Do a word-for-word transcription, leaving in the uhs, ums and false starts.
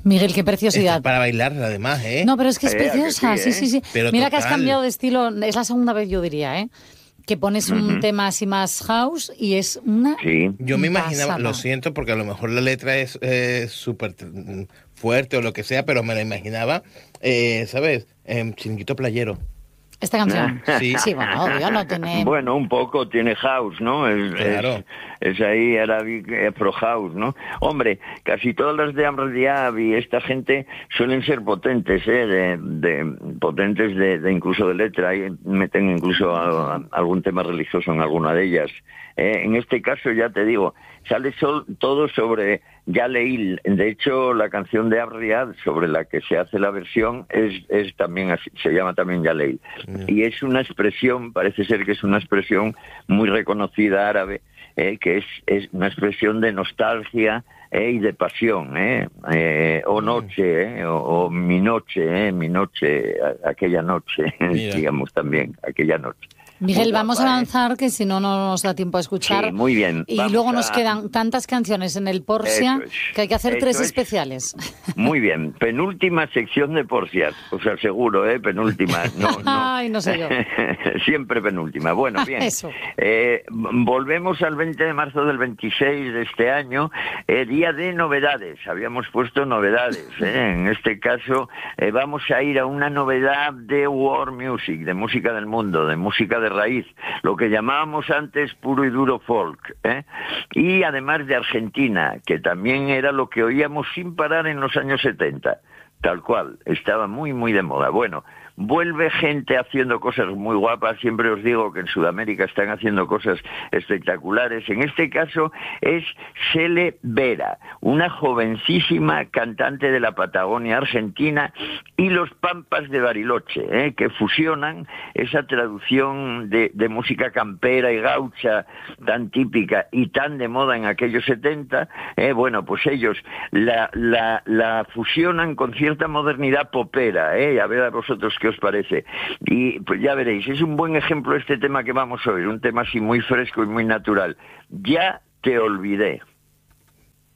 Miguel, qué preciosidad. Esto es para bailar, además, ¿eh? No, pero es que es Eh, preciosa, que sí, sí, ¿eh? sí, sí. Pero Mira que has total. cambiado de estilo, es la segunda vez yo diría, ¿eh? Que pones un Ujú. tema así más house y es una Sí. Yo me imaginaba, pasada. lo siento, porque a lo mejor la letra es eh, súper mm, fuerte o lo que sea, pero me la imaginaba, eh, ¿sabes? En Chiringuito Playero. Esta canción. Sí. Sí, bueno, obvio, no tiene... Bueno, un poco tiene house, ¿no? Es, Claro. es, es ahí Arabic Afro House, ¿no? Hombre, casi todas las de Amr Diab y esta gente suelen ser potentes, ¿eh? De, de potentes de, de incluso de letra, y meten incluso a, a algún tema religioso en alguna de ellas. Eh, en este caso, ya te digo, sale sol, todo sobre Yaleil. De hecho, la canción de Amr Diab, sobre la que se hace la versión, es, es también así, se llama también Yaleil. Mm. Y es una expresión, parece ser que es una expresión muy reconocida árabe, eh, que es, es una expresión de nostalgia eh, y de pasión, eh, eh, o noche, eh, o, o mi noche, eh, mi noche, a, aquella noche, digamos también, aquella noche. Miguel, Muy vamos guapa, a ¿eh? avanzar, que si no, no nos da tiempo a escuchar. Sí, muy bien. Y Vamos luego nos a- quedan tantas canciones en el Porcia Eso es. que hay que hacer Eso tres es. especiales. Muy bien, penúltima sección de Porcias, os aseguro, ¿eh? Penúltima. No, no. Ay, no sé yo. Siempre penúltima. Bueno, bien. Eso. Eh, volvemos al veinte de marzo del veintiséis de este año, eh, día de novedades. Habíamos puesto novedades. ¿eh? En este caso, eh, vamos a ir a una novedad de world music, de música del mundo, de música de raíz, lo que llamábamos antes puro y duro folk. ¿eh? Y además de Argentina, que también era lo que oíamos sin parar en los años setenta. Tal cual, estaba muy, muy de moda. Bueno, vuelve gente haciendo cosas muy guapas. Siempre os digo que en Sudamérica están haciendo cosas espectaculares. En este caso es Cele Vera, una jovencísima cantante de la Patagonia Argentina y los Pampas de Bariloche, ¿eh? que fusionan esa traducción de, de música campera y gaucha tan típica y tan de moda en aquellos setenta. ¿eh? Bueno, pues ellos la, la, la fusionan con cierta modernidad popera, ¿eh? A ver a vosotros qué os parece. Y pues ya veréis, es un buen ejemplo este tema que vamos a oír, un tema así muy fresco y muy natural. Ya te olvidé.